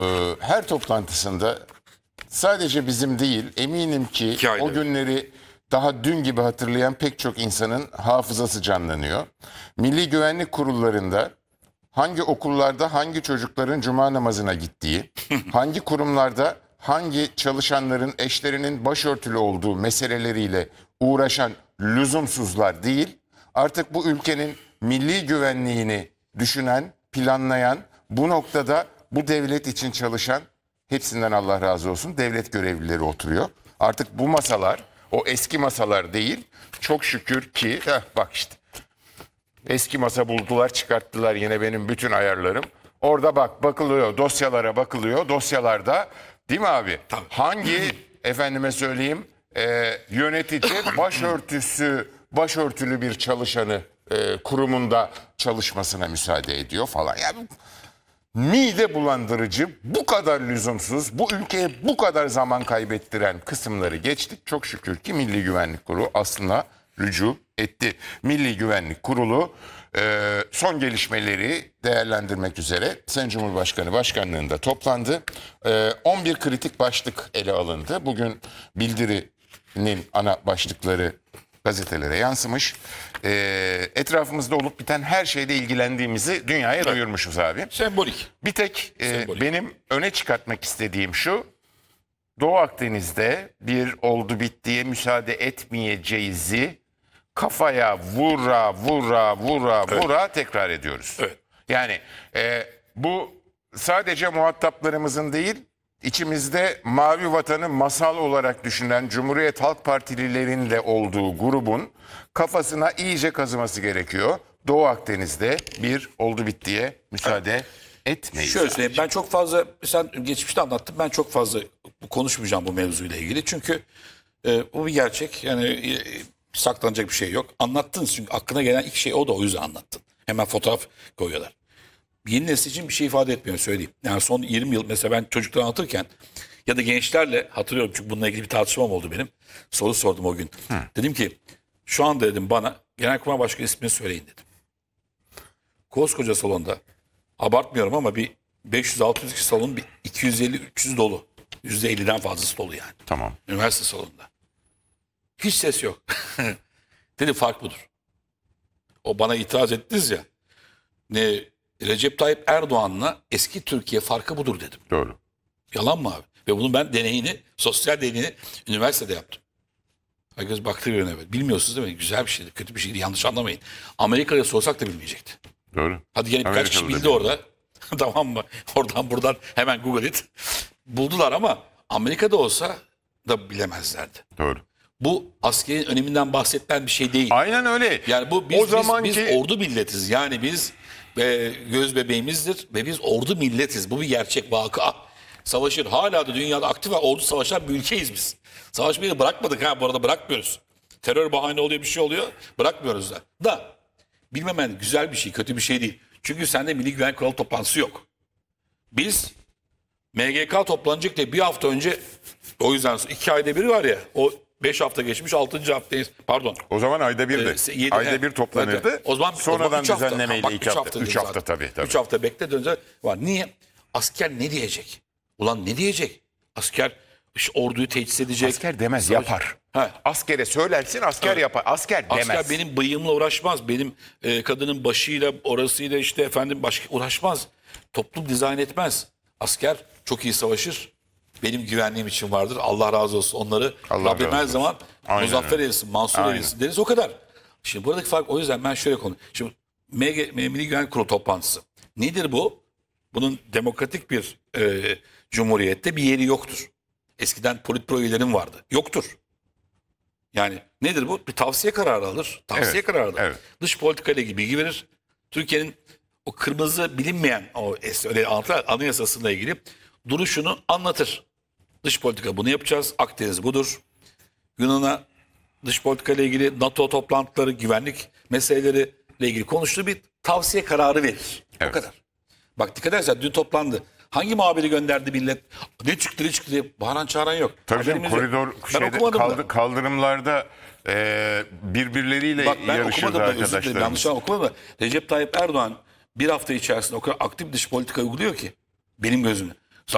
her toplantısında sadece bizim değil, eminim ki Hikayeler. o günleri daha dün gibi hatırlayan pek çok insanın hafızası canlanıyor. Milli Güvenlik Kurullarında hangi okullarda hangi çocukların cuma namazına gittiği, hangi kurumlarda hangi çalışanların eşlerinin başörtülü olduğu meseleleriyle uğraşan lüzumsuzlar değil, artık bu ülkenin milli güvenliğini düşünen, planlayan, bu noktada bu devlet için çalışan, hepsinden Allah razı olsun, devlet görevlileri oturuyor. Artık bu masalar o eski masalar değil, çok şükür ki bak işte eski masa buldular, çıkarttılar yine benim bütün ayarlarım. Orada bakılıyor, dosyalara bakılıyor. Dosyalarda değil mi abi? Tabii. Hangi efendime söyleyeyim yönetici başörtülü bir çalışanı kurumunda çalışmasına müsaade ediyor falan. Yani mide bulandırıcı, bu kadar lüzumsuz, bu ülkeye bu kadar zaman kaybettiren kısımları geçtik. Çok şükür ki Milli Güvenlik Kurulu aslında rücu etti. Milli Güvenlik Kurulu son gelişmeleri değerlendirmek üzere Sayın Cumhurbaşkanı başkanlığında toplandı. 11 kritik başlık ele alındı. Bugün bildirinin ana başlıkları gazetelere yansımış. Etrafımızda olup biten her şeyle ilgilendiğimizi dünyaya duyurmuşuz abi. Sembolik. Bir tek Sembolik. benim öne çıkartmak istediğim şu: Doğu Akdeniz'de bir oldu bittiye müsaade etmeyeceğizi kafaya vura tekrar ediyoruz. Evet. Yani bu sadece muhataplarımızın değil, içimizde Mavi Vatan'ı masal olarak düşünen Cumhuriyet Halk Partililerin de olduğu grubun kafasına iyice kazıması gerekiyor. Doğu Akdeniz'de bir oldu bittiye müsaade etmeyiz. Şöyle söyleyeyim, ben çok fazla, sen geçmişte anlattın, ben çok fazla konuşmayacağım bu mevzuyla ilgili. Çünkü bu bir gerçek, yani saklanacak bir şey yok. Anlattın çünkü aklına gelen ilk şey o, da o yüzden anlattın. Hemen fotoğraf koyuyorlar. Yeni nesil için bir şey ifade etmiyor, söyleyeyim. Yani son 20 yıl mesela ben çocuklara anlatırken ya da gençlerle hatırlıyorum, çünkü bununla ilgili bir tartışmam oldu benim. Soru sordum o gün. Dedim ki şu anda dedim bana Genelkurmay Başkanı ismini söyleyin dedim. Koskoca salonda, abartmıyorum ama bir 500-600 kişi salonun bir 250-300 dolu. %50'den fazlası dolu yani. Tamam. Üniversite salonunda. Hiç ses yok. Dedi fark budur. O bana itiraz ettiniz ya. Ne Recep Tayyip Erdoğan'la eski Türkiye farkı budur dedim. Doğru. Yalan mı abi? Ve bunun ben deneyini, sosyal deneyini üniversitede yaptım. Herkes baktı birine böyle. Bilmiyorsunuz değil mi? Güzel bir şeydi, kötü bir şeydi. Yanlış anlamayın. Amerika'ya sorsak da bilmeyecekti. Doğru. Hadi gelin birkaç kişi Amerikalı'da bildi orada. Tamam mı? Oradan buradan hemen Google it. Buldular ama Amerika'da olsa da bilemezlerdi. Doğru. Bu askerin öneminden bahsedilen bir şey değil. Aynen öyle. Yani bu O biz zamanki- ordu milletiz. Yani biz göz bebeğimizdir ve biz ordu milletiz. Bu bir gerçek, vaka. Savaşır. Hala da dünyada aktif ve ordu savaşan bir ülkeyiz biz. Savaşmayı bırakmadık ha, bu arada bırakmıyoruz. Terör bahane oluyor, bir şey oluyor. Bırakmıyoruz da. Bilmemen güzel bir şey, kötü bir şey değil. Çünkü sende Milli Güvenlik Kurulu toplantısı yok. Biz MGK toplanacak diye bir hafta önce, o yüzden 2 ayda bir var ya, o 5 hafta geçmiş, 6. haftayız. Pardon. O zaman ayda birdi. Ayda bir toplanırdı. Evet. O zaman sonradan üç hafta. düzenlemeyle Bak, 2 hafta. 3 zaten. hafta tabii. 3 hafta bekle dönecek. Var. Niye? Asker ne diyecek? Ulan ne diyecek? Asker işte orduyu teçhiz edecek. Asker demez, Savaş- yapar. Ha. Askere söylersin, asker yapar. Asker demez. Asker benim bıyığımla uğraşmaz. Benim kadının başıyla, orasıyla işte efendim başka uğraşmaz. Toplum dizayn etmez. Asker çok iyi savaşır. Benim güvenliğim için vardır. Allah razı olsun onları. Allah Rabbim razı her olsun. zaman Aynen muzaffer öyle. eylesin, mansur Aynen. eylesin deriz, o kadar. Şimdi buradaki fark, o yüzden ben şöyle konuşayım. Şimdi Milli Güvenlik Kurulu toplantısı. Nedir bu? Bunun demokratik bir cumhuriyette bir yeri yoktur. Eskiden politbüro üyelerim vardı. Yoktur. Yani nedir bu? Bir tavsiye kararı alır. Tavsiye Evet, kararı alır. evet. Dış politika ile ilgili bilgi verir. Türkiye'nin o kırmızı bilinmeyen o öyle anayasasıyla ilgili duruşunu anlatır. Dış politika bunu yapacağız. Akdeniz budur. Yunan'a dış politika ile ilgili NATO toplantıları, güvenlik meseleleri ile ilgili konuştuğu bir tavsiye kararı verir. O Evet. kadar. Bak dikkat edersen dün toplandı. Hangi muhabiri gönderdi millet? Ne çıktı diye bağıran çağıran yok. Tabii canım, Haberimiz yok. koridor Ben okumadım da. kaldırımlarda birbirleriyle Bak ben yarışırdı okumadım da, özür dilerim, arkadaşlarımız. yanlış okumadım da Recep Tayyip Erdoğan bir hafta içerisinde o kadar aktif dış politika uyguluyor ki benim gözümde.